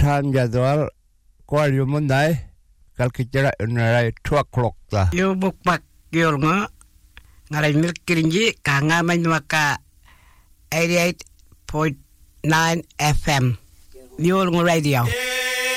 time jadwal ko yumun dai kal kichara unarai 2 o'clock ta yo bukpak yo nga ngarai milkirinji kanga manwaka 88.9 FM yo radio